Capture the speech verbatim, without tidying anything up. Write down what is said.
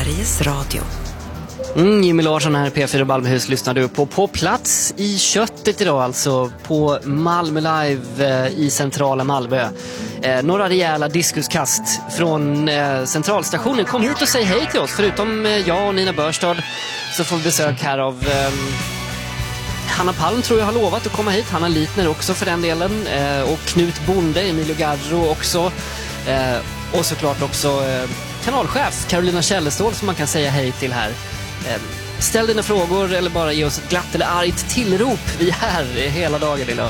Sveriges Radio. Mm, Jimmy Larsson här, P fyra Malmöhus lyssnar du på. På plats i köttet idag, alltså på Malmö Live eh, i centrala Malmö. Eh, några rejäla diskuskast från eh, centralstationen. Kom hit och säg hej till oss. Förutom eh, jag och Nina Börstad så får vi besök här av eh, Hanna Palm, tror jag har lovat att komma hit. Hanna Litner också för den delen. Eh, och Knut Bonde, Emilio Garro också. Eh, och såklart också eh, kanalchef Carolina Källestål som man kan säga hej till här. Ställ dina frågor eller bara ge oss ett glatt eller argt tillrop. Vi är här hela dagen idag.